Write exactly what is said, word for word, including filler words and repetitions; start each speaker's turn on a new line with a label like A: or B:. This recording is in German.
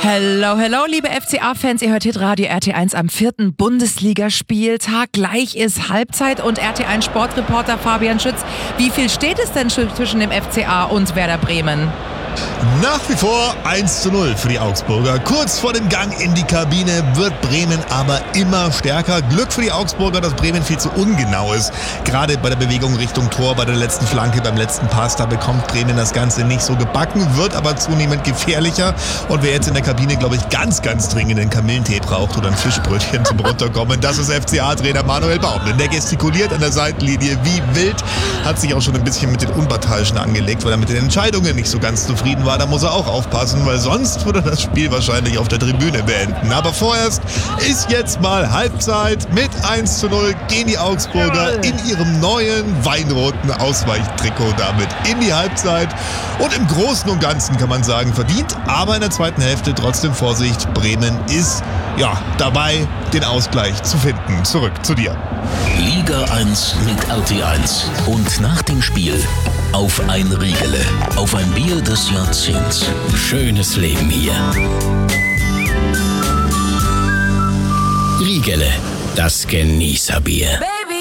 A: Hello, hello, liebe F C A-Fans. Ihr hört Hitradio R T eins am vierten Bundesligaspieltag. Gleich ist Halbzeit und R T eins Sportreporter Fabian Schütz. Wie viel steht es denn zwischen dem F C A und Werder Bremen?
B: Nach wie vor eins zu null für die Augsburger. Kurz vor dem Gang in die Kabine wird Bremen aber immer stärker. Glück für die Augsburger, dass Bremen viel zu ungenau ist. Gerade bei der Bewegung Richtung Tor, bei der letzten Flanke, beim letzten Pass, da bekommt Bremen das Ganze nicht so gebacken, wird aber zunehmend gefährlicher. Und wer jetzt in der Kabine, glaube ich, ganz, ganz dringend einen Kamillentee braucht oder ein Fischbrötchen zum Runterkommen, das ist F C A-Trainer Manuel Baum. Denn der gestikuliert an der Seitenlinie wie wild, hat sich auch schon ein bisschen mit den Unparteiischen angelegt, weil er mit den Entscheidungen nicht so ganz zufrieden war. Da muss er auch aufpassen, weil sonst würde das Spiel wahrscheinlich auf der Tribüne beenden. Aber vorerst ist jetzt mal Halbzeit. Mit eins zu null gehen die Augsburger in ihrem neuen weinroten Ausweichtrikot damit in die Halbzeit. Und im Großen und Ganzen kann man sagen, verdient. Aber in der zweiten Hälfte trotzdem Vorsicht. Bremen ist ja dabei, den Ausgleich zu finden. Zurück zu dir.
C: Liga eins mit R T eins. Und nach dem Spiel auf ein Riegele, auf ein Bier des Jahrzehnts. Schönes Leben hier. Riegele, das Genießerbier.